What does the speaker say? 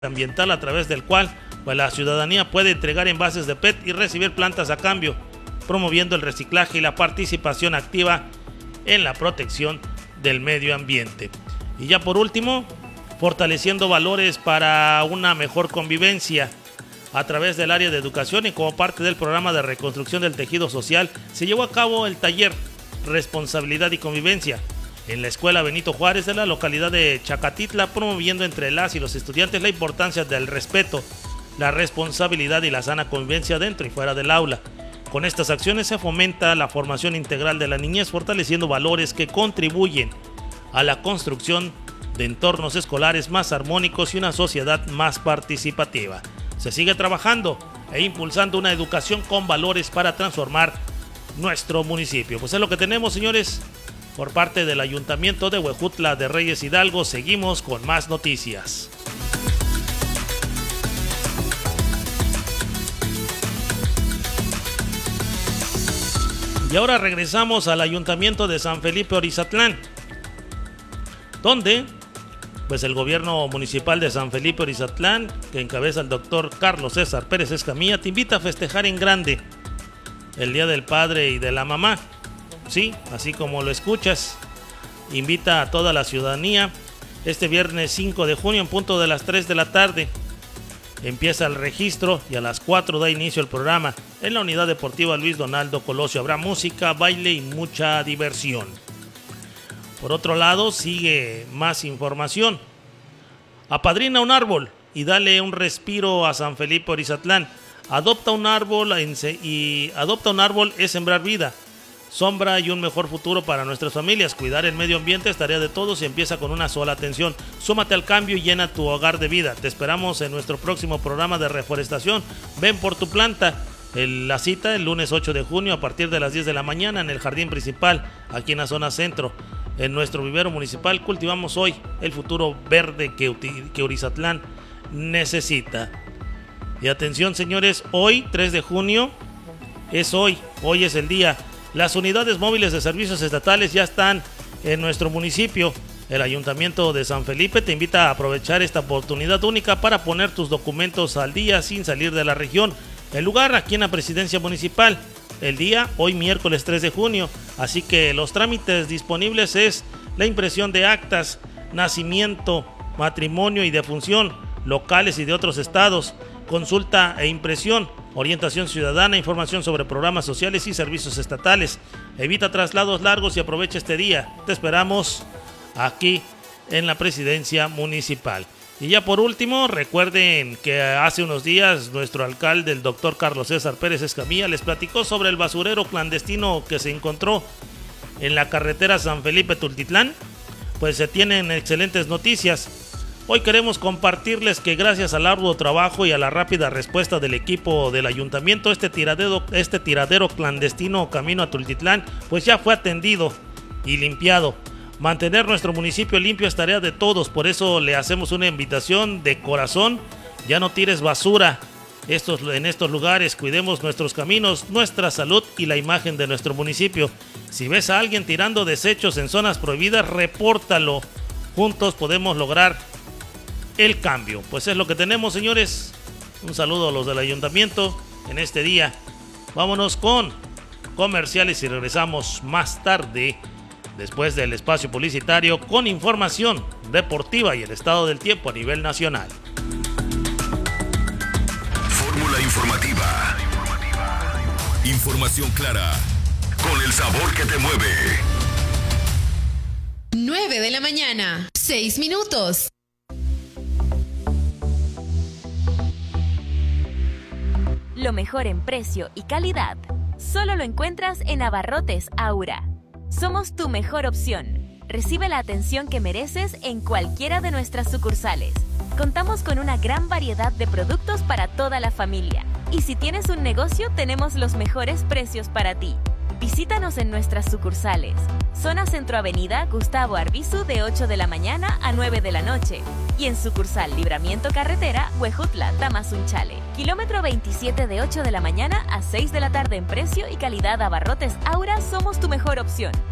ambiental a través del cual la ciudadanía puede entregar envases de PET y recibir plantas a cambio, promoviendo el reciclaje y la participación activa en la protección del medio ambiente. Y ya por último, fortaleciendo valores para una mejor convivencia. A través del área de educación y como parte del programa de reconstrucción del tejido social, se llevó a cabo el taller Responsabilidad y Convivencia en la Escuela Benito Juárez de la localidad de Chacatitla, promoviendo entre las y los estudiantes la importancia del respeto, la responsabilidad y la sana convivencia dentro y fuera del aula. Con estas acciones se fomenta la formación integral de la niñez, fortaleciendo valores que contribuyen a la construcción de entornos escolares más armónicos y una sociedad más participativa. Se sigue trabajando e impulsando una educación con valores para transformar nuestro municipio. Pues es lo que tenemos, señores, por parte del Ayuntamiento de Huejutla de Reyes Hidalgo. Seguimos con más noticias. Y ahora regresamos al Ayuntamiento de San Felipe Orizatlán, donde pues el gobierno municipal de San Felipe Orizatlán, que encabeza el doctor Carlos César Pérez Escamilla, te invita a festejar en grande el Día del Padre y de la Mamá. Sí, así como lo escuchas, invita a toda la ciudadanía este viernes 5 de junio en punto de las 3 de la tarde. Empieza el registro y a las 4 da inicio el programa en la Unidad Deportiva Luis Donaldo Colosio. Habrá música, baile y mucha diversión. Por otro lado, sigue más información. Apadrina un árbol y dale un respiro a San Felipe Orizatlán. Adopta un árbol es sembrar vida, sombra y un mejor futuro para nuestras familias. Cuidar el medio ambiente es tarea de todos y empieza con una sola atención. Súmate al cambio y llena tu hogar de vida. Te esperamos en nuestro próximo programa de reforestación. Ven por tu planta. La cita el lunes 8 de junio a partir de las 10 de la mañana en el jardín principal, aquí en la zona centro. En nuestro vivero municipal cultivamos hoy el futuro verde que Orizatlán necesita. Y atención, señores, hoy 3 de junio es hoy es el día. Las unidades móviles de servicios estatales ya están en nuestro municipio. El Ayuntamiento de San Felipe te invita a aprovechar esta oportunidad única para poner tus documentos al día sin salir de la región. El lugar aquí en la Presidencia Municipal. El día hoy miércoles 3 de junio. Así que los trámites disponibles es la impresión de actas, nacimiento, matrimonio y defunción, locales y de otros estados, consulta e impresión, orientación ciudadana, información sobre programas sociales y servicios estatales. Evita traslados largos y aprovecha este día. Te esperamos aquí en la Presidencia Municipal. Y ya por último, recuerden que hace unos días nuestro alcalde, el doctor Carlos César Pérez Escamilla, les platicó sobre el basurero clandestino que se encontró en la carretera San Felipe-Tultitlán. Pues se tienen excelentes noticias. Hoy queremos compartirles que gracias al arduo trabajo y a la rápida respuesta del equipo del ayuntamiento, este tiradero clandestino camino a Tultitlán pues ya fue atendido y limpiado. Mantener nuestro municipio limpio es tarea de todos, por eso le hacemos una invitación de corazón. Ya no tires basura en estos lugares, cuidemos nuestros caminos, nuestra salud y la imagen de nuestro municipio. Si ves a alguien tirando desechos en zonas prohibidas, repórtalo. Juntos podemos lograr el cambio. Pues es lo que tenemos, señores. Un saludo a los del ayuntamiento en este día. Vámonos con comerciales y regresamos más tarde, después del espacio publicitario, con información deportiva y el estado del tiempo a nivel nacional. Fórmula informativa. Información clara, con el sabor que te mueve. 9 de la mañana, 6 minutos. Lo mejor en precio y calidad solo lo encuentras en Abarrotes Aura. Somos tu mejor opción. Recibe la atención que mereces en cualquiera de nuestras sucursales. Contamos con una gran variedad de productos para toda la familia. Y si tienes un negocio, tenemos los mejores precios para ti. Visítanos en nuestras sucursales. Zona Centro Avenida Gustavo Arbizu de 8 de la mañana a 9 de la noche. Y en sucursal Libramiento Carretera, Huejutla, Tamazunchale. Kilómetro 27 de 8 de la mañana a 6 de la tarde en precio y calidad. Abarrotes Aura, somos tu mejor opción.